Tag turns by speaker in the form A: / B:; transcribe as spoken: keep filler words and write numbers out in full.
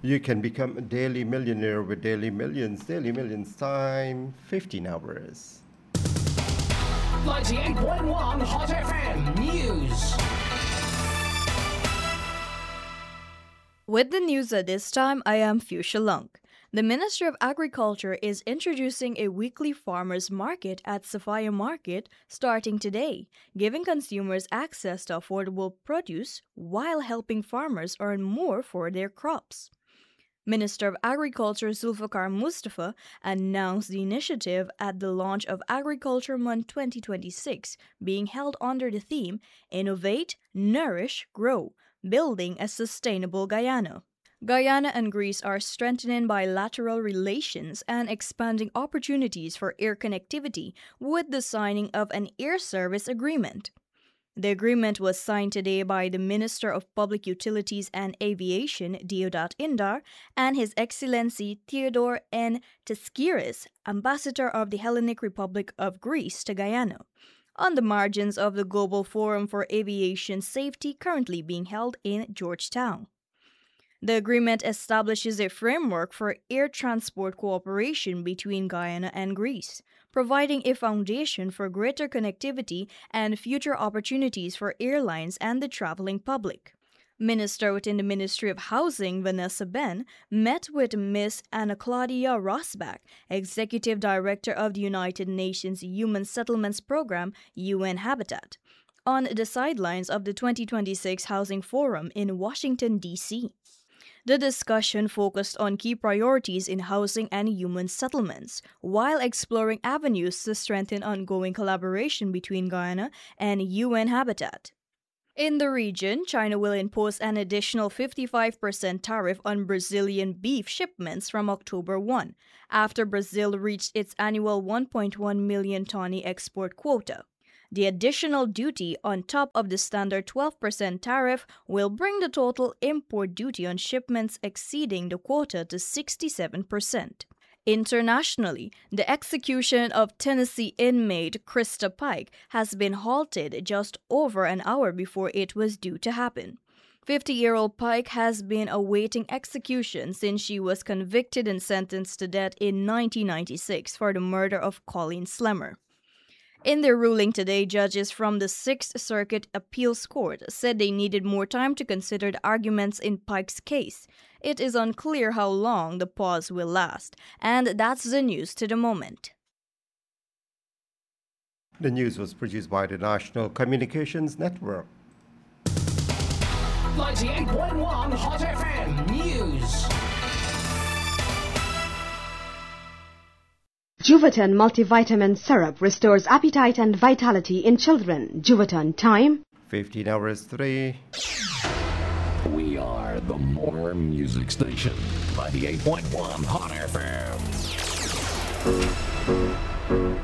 A: You can become a daily millionaire with Daily Millions. Daily Millions time, fifteen hours.
B: ninety-eight point one Hot F M News.
C: With the news at this time, I am Fuchsia Lung. The Ministry of Agriculture is introducing a weekly farmers market at Sophia Market starting today, giving consumers access to affordable produce while helping farmers earn more for their crops. Minister of Agriculture Zulfikar Mustafa announced the initiative at the launch of Agriculture Month twenty twenty-six, being held under the theme Innovate, Nourish, Grow, Building a Sustainable Guyana. Guyana and Greece are strengthening bilateral relations and expanding opportunities for air connectivity with the signing of an air service agreement. The agreement was signed today by the Minister of Public Utilities and Aviation, Deodat Indar, and His Excellency Theodore N. Teskiris, Ambassador of the Hellenic Republic of Greece to Guyana, on the margins of the Global Forum for Aviation Safety currently being held in Georgetown. The agreement establishes a framework for air transport cooperation between Guyana and Greece, providing a foundation for greater connectivity and future opportunities for airlines and the traveling public. Minister within the Ministry of Housing, Vanessa Ben, met with Miss Anna Claudia Rosbach, Executive Director of the United Nations Human Settlements Program, U N Habitat, on the sidelines of the twenty twenty-six Housing Forum in Washington, D C The discussion focused on key priorities in housing and human settlements, while exploring avenues to strengthen ongoing collaboration between Guyana and U N Habitat. In the region, China will impose an additional fifty-five percent tariff on Brazilian beef shipments from October first, after Brazil reached its annual one point one million tonne export quota. The additional duty on top of the standard twelve percent tariff will bring the total import duty on shipments exceeding the quota to sixty-seven percent. Internationally, the execution of Tennessee inmate Krista Pike has been halted just over an hour before it was due to happen. fifty-year-old Pike has been awaiting execution since she was convicted and sentenced to death in nineteen ninety-six for the murder of Colleen Slemmer. In their ruling today, judges from the Sixth Circuit Appeals Court said they needed more time to consider the arguments in Pike's case. It is unclear how long the pause will last, and that's the news to the moment.
A: The news was produced by the National Communications Network.
B: ninety-eight point one Hot F M News.
D: Juvaton multivitamin syrup restores appetite and vitality in children. Juvaton time,
A: fifteen hours three.
E: We are the More Music Station, ninety-eight point one Hot F M.